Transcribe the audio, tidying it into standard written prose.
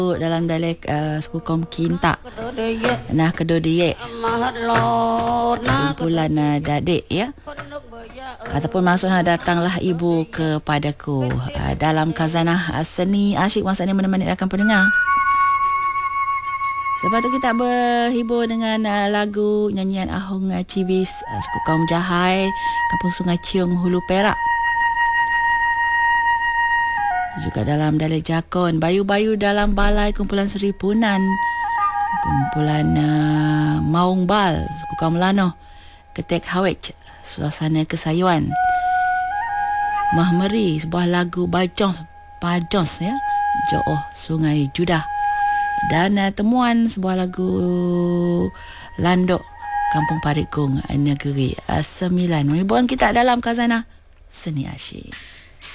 dalam dialek suku kaum Kinta. Nah kedua dia kumpulan dadik ya. Ataupun maksudnya datanglah ibu kepadaku dalam khazanah seni asyik masa ini menemani rakan pendengar. Sebab tu kita berhibur dengan lagu nyanyian Ahong Cibis suku kaum Jahai, Kampung Sungai Ciung, Hulu Perak. Juga dalam dialek Jakun, Bayu-bayu dalam balai kumpulan Seri Punan, kumpulan Maung Bal suku kaum Melanoh, Ketek Hawech suasana kesayuan, Mahmeri sebuah lagu Pajons ya, Jooh Sungai Judah, dan temuan sebuah lagu Landok Kampung Parikung Negeri Sembilan. Menghibur kita dalam khazanah seni asyik.